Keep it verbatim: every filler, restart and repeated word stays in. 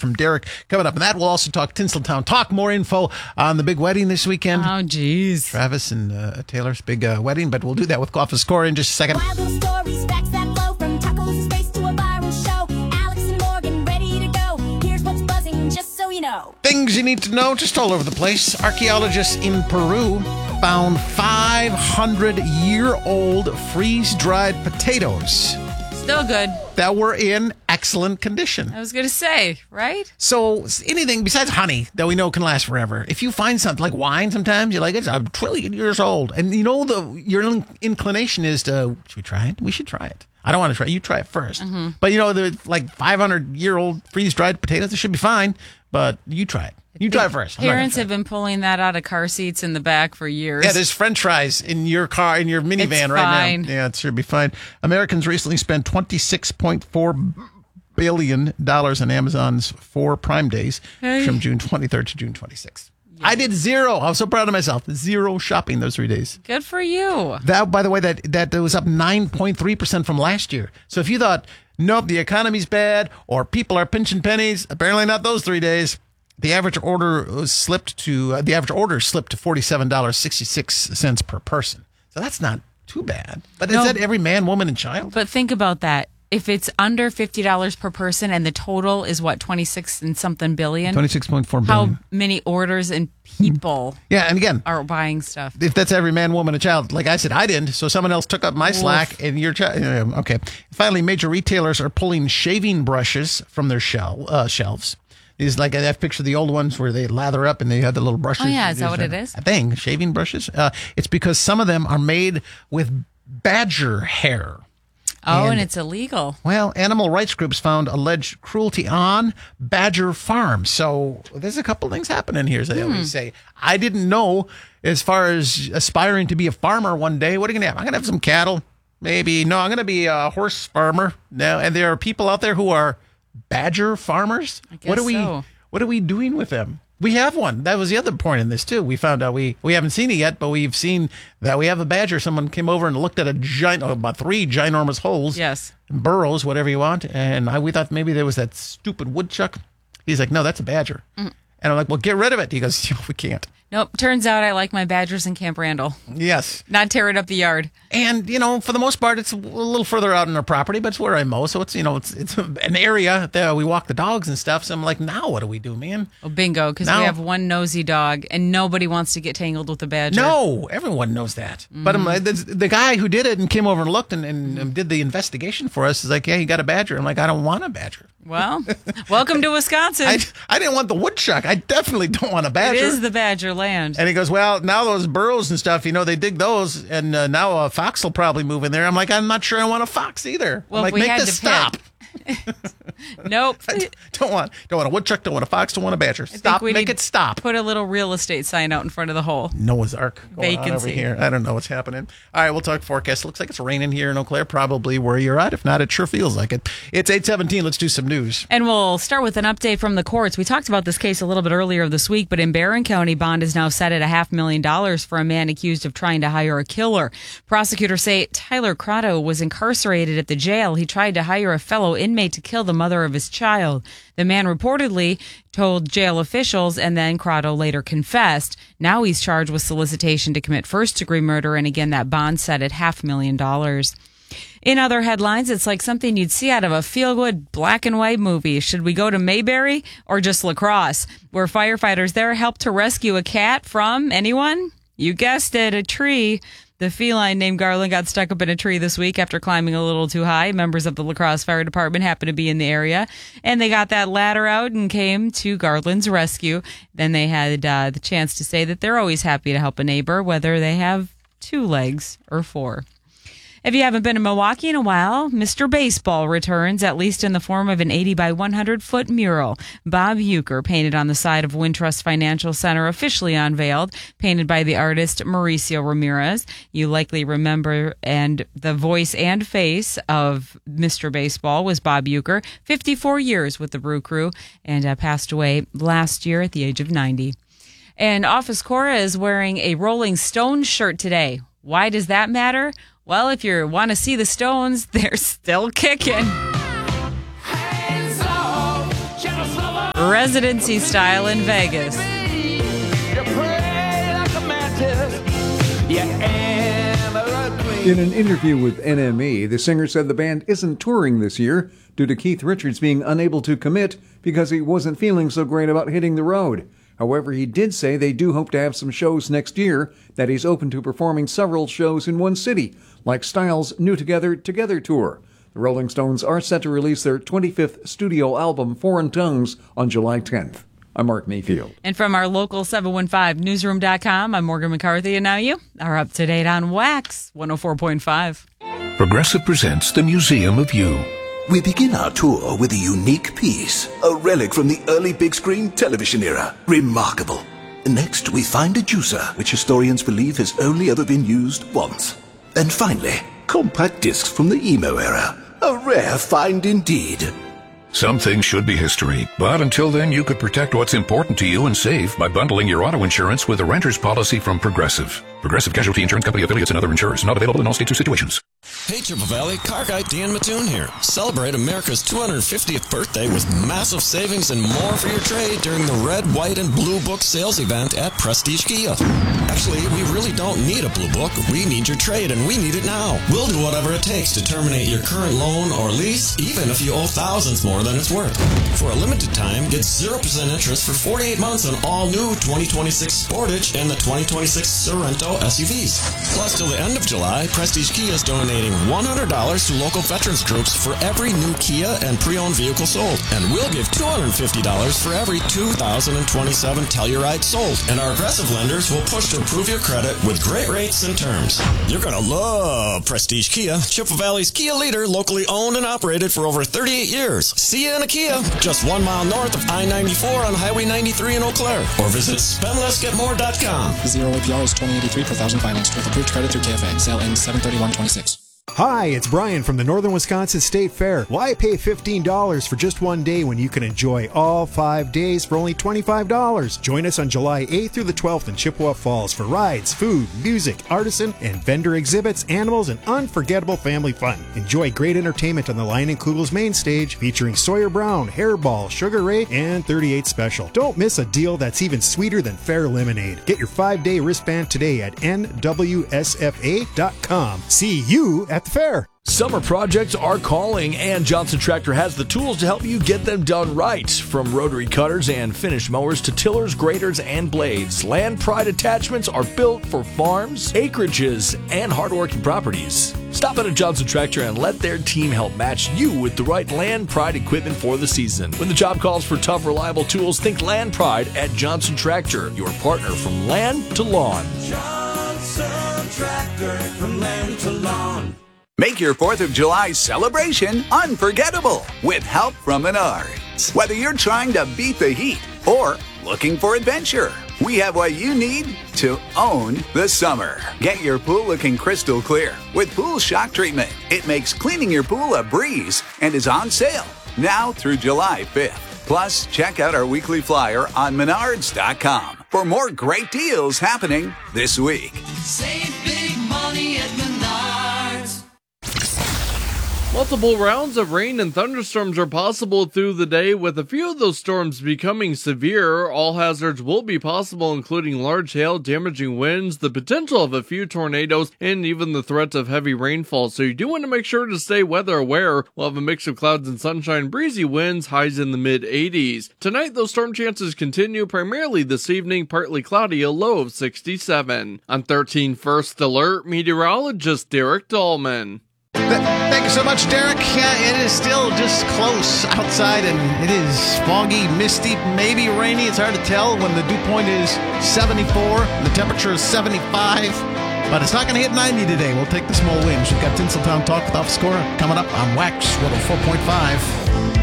from Derek coming up. And that, we'll also talk Tinseltown. Talk more info on the big wedding this weekend. Oh, geez. Travis and uh, Taylor's big uh, wedding. But we'll do that with Office Core in just a second. Wild little stories, facts that flow from tacos space to a viral show. Alex and Morgan ready to go. Here's what's buzzing, just so you know. Things you need to know just all over the place. Archaeologists in Peru found five hundred year old freeze-dried potatoes Still good. that were in excellent condition. I was going to say, right? So anything besides honey that we know can last forever. If you find something like wine, sometimes you're like, it's a trillion years old. And you know, the your inclination is to, should we try it? We should try it. I don't want to try it. You try it first. Mm-hmm. But you know, the like five hundred year old freeze-dried potatoes, it should be fine. But you try it. You try it first. Parents have been pulling that out of car seats in the back for years. Yeah, there's French fries in your car, in your minivan It's right fine. now. Yeah, it should be fine. Americans recently spent twenty-six point four billion dollars on Amazon's four Prime Days Hey. from June twenty-third to June twenty-sixth. I did zero. I was so proud of myself. Zero shopping those three days. Good for you. That, by the way, that that was up nine point three percent from last year. So if you thought, nope, the economy's bad or people are pinching pennies, apparently not those three days. The average order slipped to uh, the average order slipped to forty-seven dollars and sixty-six cents per person. So that's not too bad. But is No. that every man, woman, and child? But think about that. If it's under fifty dollars per person and the total is what, twenty-six and something billion? twenty-six point four billion. How many orders and people Yeah, and again, are buying stuff? if that's every man, woman, and child, like I said, I didn't, so someone else took up my slack, and your child. Okay. Finally, major retailers are pulling shaving brushes from their shell uh, shelves. These, like, I've pictured the old ones where they lather up and they have the little brushes. Oh, yeah, is that what it is? I think shaving brushes. Uh, it's because some of them are made with badger hair. Oh, and, And- it's illegal. Well, animal rights groups found alleged cruelty on badger farms. So there's a couple things happening here, as they always say. I didn't know, as far as aspiring to be a farmer one day, what are you going to have? I'm going to have some cattle. Maybe. No, I'm going to be a horse farmer. No, and there are people out there who are badger farmers. I guess what are we so. What are we doing with them? We have one. That was the other point in this too. We found out we we haven't seen it yet, but we've seen that we have a badger. Someone came over and looked at a giant, oh, about three ginormous holes. Yes. Burrows, whatever you want. And I, we thought maybe there was that stupid woodchuck. He's like, no, that's a badger. Mm. And I'm like, well, get rid of it. He goes, "No, we can't. Nope. Turns out I like my badgers in Camp Randall. Yes. Not tearing up the yard. And, you know, for the most part, it's a little further out in our property, but it's where I mow. So it's, you know, it's it's an area that we walk the dogs and stuff. So I'm like, now what do we do, man? Oh, bingo. Because No. we have one nosy dog and nobody wants to get tangled with a badger. No, everyone knows that. But I'm like, the, the guy who did it and came over and looked and, and, and did the investigation for us is like, yeah, you got a badger. I'm like, I don't want a badger. Well, welcome to Wisconsin. I, I didn't want the woodchuck. I definitely don't want a badger. It is the badger land. And he goes, well, now those burrows and stuff, you know, they dig those, and uh, now a fox will probably move in there. I'm like, I'm not sure I want a fox either. Well, I'm if like, we make had this to pick. stop. Nope. I don't want, don't want a woodchuck, don't want a fox, don't want a badger. I think Stop, we make need it stop. Put a little real estate sign out in front of the hole. Noah's Ark going on over Vacancy. here. I don't know what's happening. All right, we'll talk forecast. Looks like it's raining here in Eau Claire, probably where you're at. If not, it sure feels like it. It's eight seventeen. Let's do some news. And we'll start with an update from the courts. We talked about this case a little bit earlier this week, but in Barron County, bond is now set at a half million dollars for a man accused of trying to hire a killer. Prosecutors say Tyler Crotto was incarcerated at the jail. He tried to hire a fellow inmate to kill the mother of his child. The man reportedly told jail officials, and then Crotto later confessed. Now he's charged with solicitation to commit first-degree murder, and again, that bond set at half a million dollars. In other headlines, it's like something you'd see out of a feel-good black and white movie. Should we go to Mayberry or just La Crosse, where firefighters there helped to rescue a cat from anyone? You guessed it, a tree. The feline named Garland got stuck up in a tree this week after climbing a little too high. Members of the La Crosse Fire Department happened to be in the area, and they got that ladder out and came to Garland's rescue. Then they had uh, the chance to say that they're always happy to help a neighbor, whether they have two legs or four. If you haven't been in Milwaukee in a while, Mister Baseball returns, at least in the form of an eighty by one hundred foot mural. Bob Uecker, painted on the side of Wintrust Financial Center, officially unveiled, painted by the artist Mauricio Ramirez. You likely remember, and the voice and face of Mister Baseball was Bob Uecker, fifty-four years with the Brew Crew, and uh, passed away last year at the age of ninety. And Office Cora is wearing a Rolling Stones shirt today. Why does that matter? Well, if you want to see the Stones, they're still kicking. Residency style in Vegas. In an interview with N M E, the singer said the band isn't touring this year due to Keith Richards being unable to commit because he wasn't feeling so great about hitting the road. However, he did say they do hope to have some shows next year, that he's open to performing several shows in one city, like Styles' New Together Together tour. The Rolling Stones are set to release their twenty-fifth studio album, Foreign Tongues, on July tenth. I'm Mark Mayfield. And from our local seven one five newsroom dot com, I'm Morgan McCarthy, and now you are up to date on Wax one oh four point five. Progressive presents the Museum of You. We begin our tour with a unique piece, a relic from the early big screen television era. Remarkable. Next, we find a juicer, which historians believe has only ever been used once. And finally, compact discs from the emo era. A rare find indeed. Some things should be history, but until then you could protect what's important to you and save by bundling your auto insurance with a renter's policy from Progressive. Progressive Casualty Insurance Company affiliates and other insurers. Not available in all states or situations. Hey, Chippewa Valley, car guy Dan Mattoon here. Celebrate America's two hundred fiftieth birthday with massive savings and more for your trade during the red, white, and blue book sales event at Prestige Kia. Actually, we really don't need a blue book. We need your trade, and we need it now. We'll do whatever it takes to terminate your current loan or lease, even if you owe thousands more than it's worth. For a limited time, get zero percent interest for forty-eight months on all new twenty twenty-six Sportage and the twenty twenty-six Sorento S U Vs. Plus, till the end of July, Prestige Kia is donating one hundred dollars to local veterans groups for every new Kia and pre-owned vehicle sold. And we'll give two hundred fifty dollars for every two thousand twenty-seven Telluride sold. And our aggressive lenders will push to improve your credit with great rates and terms. You're going to love Prestige Kia, Chippewa Valley's Kia leader, locally owned and operated for over thirty-eight years. See you in a Kia, just one mile north of I ninety-four on Highway ninety-three in Eau Claire. Or visit spend less get more dot com. Zero A P R is twenty eighty-three per thousand financed with approved credit through K F A. Sale ends seven thirty-one twenty-six. Hi, it's Brian from the Northern Wisconsin State Fair. Why pay fifteen dollars for just one day when you can enjoy all five days for only twenty-five dollars? Join us on July eighth through the twelfth in Chippewa Falls for rides, food, music, artisan, and vendor exhibits, animals, and unforgettable family fun. Enjoy great entertainment on the Lion and Kugel's main stage featuring Sawyer Brown, Hairball, Sugar Ray, and thirty-eight Special. Don't miss a deal that's even sweeter than Fair Lemonade. Get your five-day wristband today at N W S F A dot com. See you at the fair. Summer projects are calling, and Johnson Tractor has the tools to help you get them done right. From rotary cutters and finish mowers to tillers, graders, and blades, Land Pride attachments are built for farms, acreages, and hardworking properties. Stop at a Johnson Tractor and let their team help match you with the right Land Pride equipment for the season. When the job calls for tough, reliable tools, think Land Pride at Johnson Tractor, your partner from land to lawn. Johnson Tractor, from land to lawn. Make your fourth of July celebration unforgettable with help from Menards. Whether you're trying to beat the heat or looking for adventure, we have what you need to own the summer. Get your pool looking crystal clear with Pool Shock Treatment. It makes cleaning your pool a breeze and is on sale now through July fifth. Plus, check out our weekly flyer on menards dot com for more great deals happening this week. Save big money at Menards. Multiple rounds of rain and thunderstorms are possible through the day, with a few of those storms becoming severe. All hazards will be possible, including large hail, damaging winds, the potential of a few tornadoes, and even the threat of heavy rainfall. So you do want to make sure to stay weather aware. We'll have a mix of clouds and sunshine, breezy winds, highs in the mid eighties. Tonight, those storm chances continue, primarily this evening, partly cloudy, a low of sixty-seven. On thirteen First Alert, meteorologist Derek Dahlman. Thank you so much, Derek. Yeah, it is still just close outside, and it is foggy, misty, maybe rainy. It's hard to tell when the dew point is seventy-four, the temperature is seventy-five, but it's not going to hit ninety today. We'll take the small winds. We've got Tinseltown Talk with Off Score coming up on Wax one oh four point five.